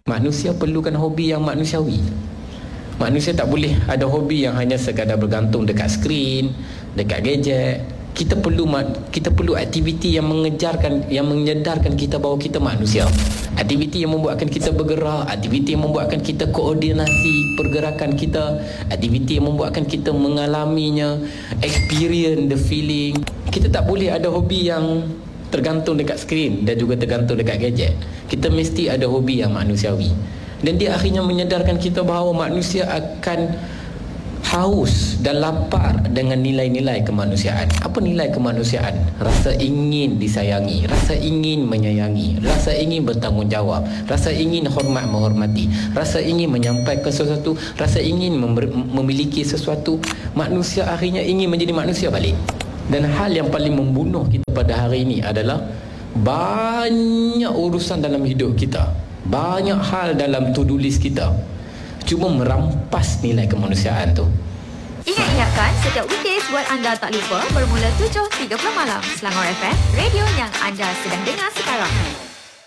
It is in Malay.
Manusia perlukan hobi yang manusiawi. Manusia tak boleh ada hobi yang hanya sekadar bergantung dekat skrin, dekat gadget. Kita perlu aktiviti yang menyedarkan kita bahawa kita manusia. Aktiviti yang membuatkan kita bergerak, aktiviti yang membuatkan kita koordinasi pergerakan kita, aktiviti yang membuatkan kita mengalaminya, experience the feeling. Kita tak boleh ada hobi yang tergantung dekat skrin dan juga tergantung dekat gadget. Kita mesti ada hobi yang manusiawi. Dan dia akhirnya menyedarkan kita bahawa manusia akan haus dan lapar dengan nilai-nilai kemanusiaan. Apa nilai kemanusiaan? Rasa ingin disayangi, rasa ingin menyayangi, rasa ingin bertanggungjawab, rasa ingin hormat menghormati, rasa ingin menyampaikan sesuatu, rasa ingin memiliki sesuatu. Manusia akhirnya ingin menjadi manusia balik. Dan hal yang paling membunuh kita pada hari ini adalah banyak urusan dalam hidup kita, banyak hal dalam to-do list kita cuma merampas nilai kemanusiaan tu. Ingatkan setiap weekdays buat anda tak lupa bermula 7.30 malam Selangor FM, radio yang anda sedang dengar sekarang.